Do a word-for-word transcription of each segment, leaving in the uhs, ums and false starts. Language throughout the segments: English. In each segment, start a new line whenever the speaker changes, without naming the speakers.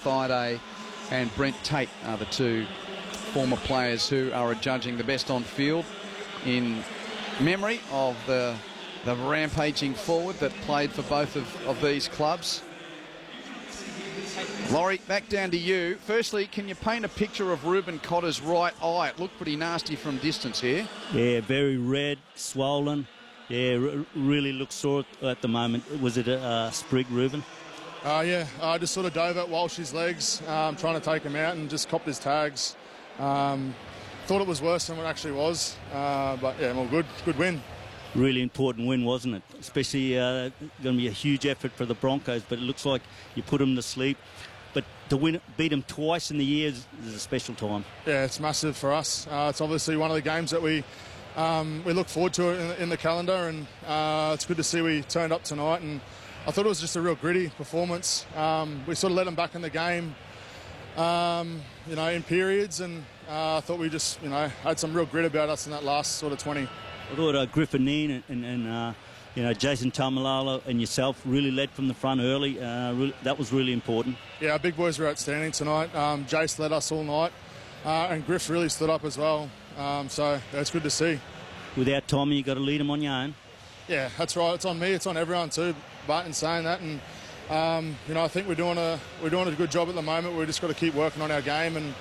Thaiday and Brent Tate are the two former players who are judging the best on field in memory of the, the rampaging forward that played for both of, of these clubs. Laurie, back down to you. Firstly, can you paint a picture of Reuben Cotter's right eye? It looked pretty nasty from distance here.
Yeah, very red, swollen. Yeah, really looks sore at the moment. Was it a uh, sprig, Reuben?
Uh, yeah, I just sort of dove at Walsh's legs, um, trying to take him out, and just copped his tags. Um, thought it was worse than what it actually was, uh, but yeah, well, good, good win.
Really important win, wasn't it? Especially uh, going to be a huge effort for the Broncos, but it looks like you put them to sleep. But to win, beat them twice in the year is, is a special time.
Yeah, it's massive for us. Uh, it's obviously one of the games that we um, we look forward to in, in the calendar, and uh, it's good to see we turned up tonight. And I thought it was just a real gritty performance. Um, we sort of let them back in the game, um, you know, in periods, and uh, I thought we just, you know, had some real grit about us in that last sort of twenty.
I thought uh, Griffin Neen and, and uh, you know, Jason Tamalalo and yourself really led from the front early. Uh, really, that was really important.
Yeah, our big boys were outstanding tonight. Um, Jace led us all night, uh, and Griff really stood up as well. Um, so that's good to see.
Without Tommy, you've got to lead them on your own.
Yeah, that's right. It's on me. It's on everyone too. Barton saying that, and um, you know, I think we're doing a we're doing a good job at the moment. We've just got to keep working on our game and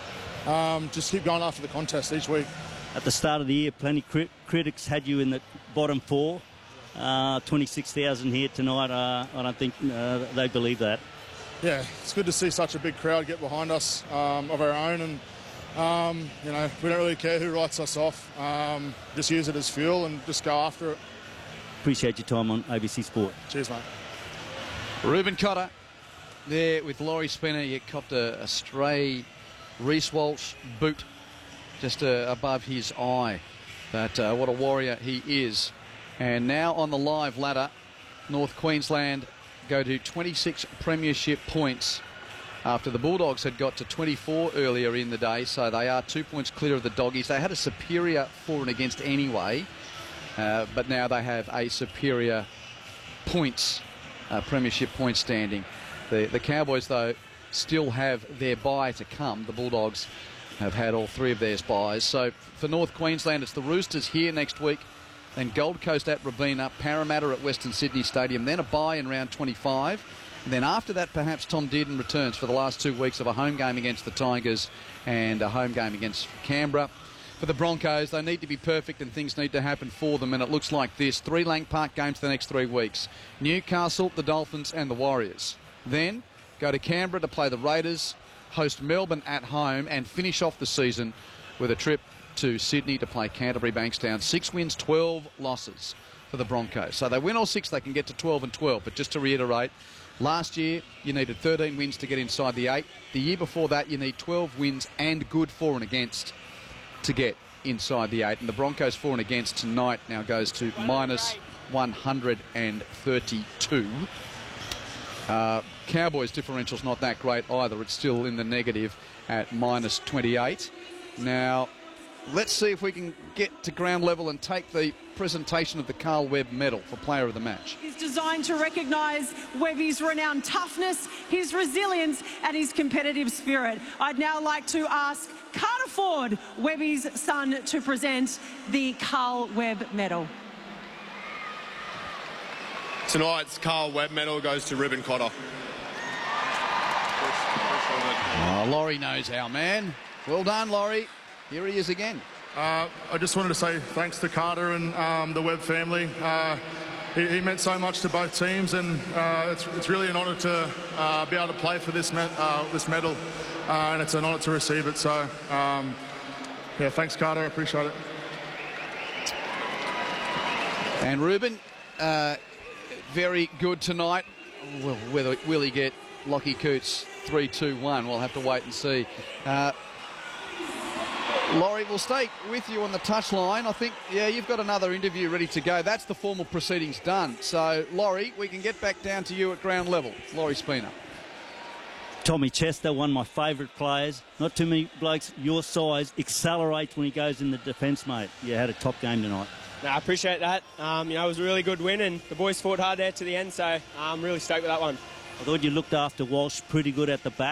um, just keep going after the contest each week.
At the start of the year, plenty crit critics had you in the bottom four. Uh, twenty-six thousand here tonight. Uh, I don't think uh, they believe that.
Yeah, it's good to see such a big crowd get behind us um, of our own, and um, you know, we don't really care who writes us off. Um, just use it as fuel and just go after it.
Appreciate your time on A B C Sport.
Cheers, mate.
Reuben Cotter there with Laurie Spinner. He copped a, a stray Reece Walsh boot just uh, above his eye. But uh, what a warrior he is. And now on the live ladder, North Queensland go to twenty-six premiership points after the Bulldogs had got to twenty-four earlier in the day, so they are two points clear of the Doggies. They had a superior for and against anyway, uh, but now they have a superior points, uh, premiership point standing. The, the Cowboys, though, still have their bye to come. The Bulldogs have had all three of their byes. So for North Queensland, it's the Roosters here next week, then Gold Coast at Robina, Parramatta at Western Sydney Stadium, then a bye in round twenty-five. And then after that, perhaps Tom Dearden returns for the last two weeks of a home game against the Tigers and a home game against Canberra. For the Broncos, they need to be perfect and things need to happen for them, and it looks like this. Three Lang Park games for the next three weeks. Newcastle, the Dolphins and the Warriors. Then go to Canberra to play the Raiders, host Melbourne at home, and finish off the season with a trip to Sydney to play Canterbury Bankstown. Six wins, twelve losses for the Broncos. So they win all six, they can get to twelve and twelve. But just to reiterate, last year you needed thirteen wins to get inside the eight. The year before that you need twelve wins and good for and against to get inside the eight. And the Broncos for and against tonight now goes to minus one hundred thirty-two. Uh, Cowboys differential's not that great either. It's still in the negative at minus twenty-eight. Now, let's see if we can get to ground level and take the presentation of the Carl Webb medal for player of the match.
It's designed to recognise Webby's renowned toughness, his resilience and his competitive spirit. I'd now like to ask Carter Ford, Webby's son, to present the Carl Webb medal.
Tonight's Carl Webb medal goes to Reuben Cotter.
Oh, Laurie knows how, man. Well done, Laurie. Here he is again.
Uh, I just wanted to say thanks to Carter and um, the Webb family. Uh, he, he meant so much to both teams, and uh, it's, it's really an honour to uh, be able to play for this, met, uh, this medal, uh, and it's an honour to receive it. So, um, yeah, thanks, Carter. I appreciate it.
And Reuben, uh, very good tonight. Well, whether will he get Lockie Coots three two one? We'll have to wait and see. Uh, Laurie, we'll stay with you on the touchline. I think, yeah, you've got another interview ready to go. That's the formal proceedings done. So, Laurie, we can get back down to you at ground level. Laurie Spina.
Tommy Chester, one of my favourite players. Not too many blokes your size accelerates when he goes in the defence, mate. You had a top game tonight.
No, I appreciate that. Um, you know, it was a really good win, and the boys fought hard there to the end, so I'm really stoked with that one.
I thought you looked after Walsh pretty good at the back.